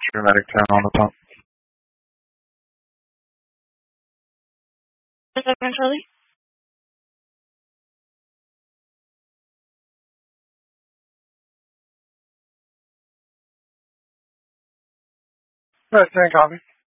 Dramatic turn on the pump. Eventually. Right, then copy.